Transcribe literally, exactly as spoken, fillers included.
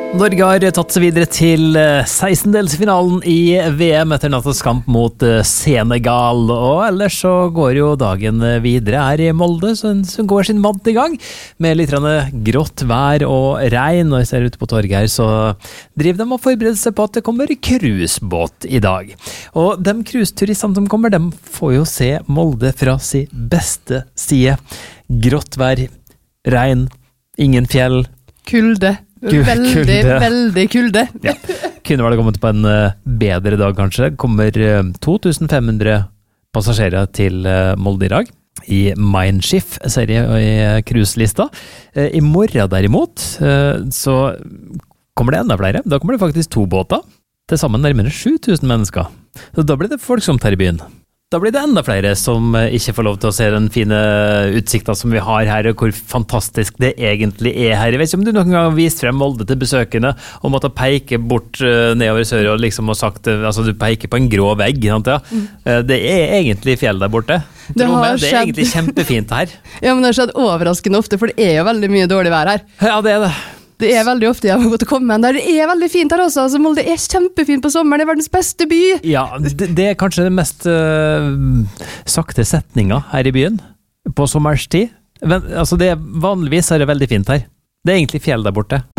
Norge har tatt seg videre til sekstendelsfinalen i V M etter nattens kamp mot Senegal, og ellers så går jo dagen videre her i Molde, som går sin vante gang, med litt grått vær og regn, og jeg ser ute på torget her, så driver de og forbereder seg på at det kommer cruisebåt i dag. Og de cruiseturistene som kommer, de får jo se Molde fra sin beste side. Grått vær, regn, ingen fjell. Kulde. Veldig, kulde. veldig kulde. Ja. Kunne vel kommet på en uh, bedre dag, kanskje. Kommer uh, to tusen fem hundre passasjerer til uh, Molde i dag. I Mein Schiff, serie i uh, cruiselista. Uh, I morgen derimot, uh, så kommer det enda flere. Da kommer det faktisk to båter. Til sammen nærmere sju tusen mennesker. Så da blir det folk som tar i byen. Da blir det enda flere som ikke får lov til å se den fine utsikten som vi har her, og hvor fantastisk det egentlig er her. Jeg vet ikke om du noen gang har vist frem Molde til besøkende, og måtte peke bort nedover sør, og liksom har sagt, altså du peker på en grå vegg, sant, ja? Mm. Det er egentlig fjell der borte. Det, det er skjedd... egentlig kjempefint her. Ja, men det har skjedd overraskende ofte, for det er jo veldig mye dårlig vær her. Ja, det er det. Det er veldig ofte jeg har gått å komme med der. Det er veldig fint her også. Altså, Molde er kjempefint på sommeren. Det er verdens beste by. Ja, det, det er kanskje den mest uh, sakte setninga her i byen på sommerstid. Men, altså, det er, vanligvis er det veldig fint her. Det er egentlig fjell der borte.